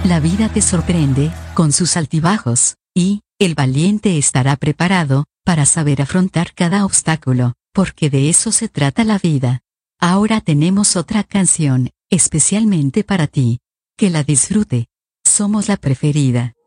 La vida te sorprende, con sus altibajos, y, el valiente estará preparado, para saber afrontar cada obstáculo, porque de eso se trata la vida. Ahora tenemos otra canción, especialmente para ti. Que la disfrute. Somos la preferida.